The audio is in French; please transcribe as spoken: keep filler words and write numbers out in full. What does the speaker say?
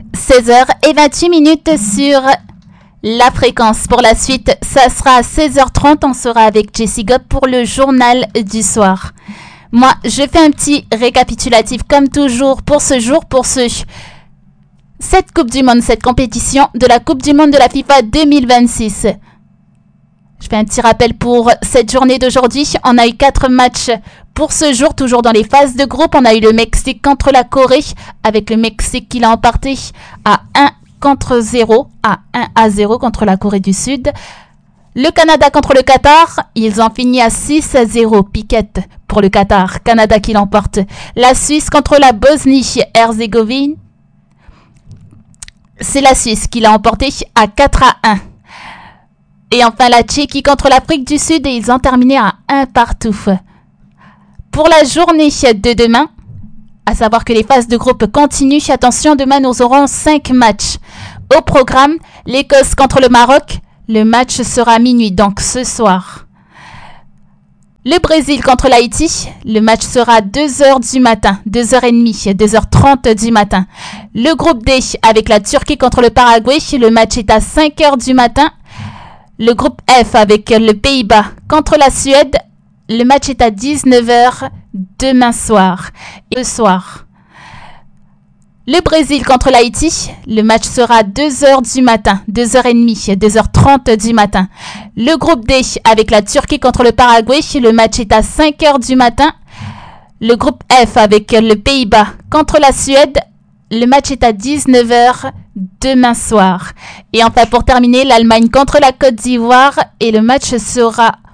seize heures vingt-huit minutes sur la fréquence. Pour la suite, ça sera à seize heures trente. On sera avec Jessie Gob pour le journal du soir. Moi, je fais un petit récapitulatif comme toujours pour ce jour, pour ce... cette Coupe du Monde, cette compétition de la Coupe du Monde de la FIFA deux mille vingt-six. Je fais un petit rappel pour cette journée d'aujourd'hui. On a eu quatre matchs pour ce jour, toujours dans les phases de groupe. On a eu le Mexique contre la Corée, avec le Mexique qui l'a emporté à un contre zéro, à un à zéro contre la Corée du Sud. Le Canada contre le Qatar, ils ont fini à six à zéro, piquette pour le Qatar, Canada qui l'emporte. La Suisse contre la Bosnie-Herzégovine, c'est la Suisse qui l'a emporté à quatre à un. Et enfin la Tchéquie contre l'Afrique du Sud et ils ont terminé à un partout. Pour la journée de demain, à savoir que les phases de groupe continuent, attention, demain nous aurons cinq matchs. Au programme, l'Écosse contre le Maroc, le match sera à minuit, donc ce soir. Le Brésil contre l'Haïti, le match sera à deux heures du matin, deux heures trente, deux heures trente du matin. Le groupe D avec la Turquie contre le Paraguay, le match est à cinq heures du matin. Le groupe F avec le Pays-Bas contre la Suède, le match est à dix-neuf heures demain soir. Et le soir, le Brésil contre l'Haïti, le match sera à deux heures du matin, deux heures trente, deux heures trente du matin. Le groupe D avec la Turquie contre le Paraguay, le match est à cinq heures du matin. Le groupe F avec le Pays-Bas contre la Suède, le match est à dix-neuf heures demain soir. Et enfin pour terminer, l'Allemagne contre la Côte d'Ivoire et le match sera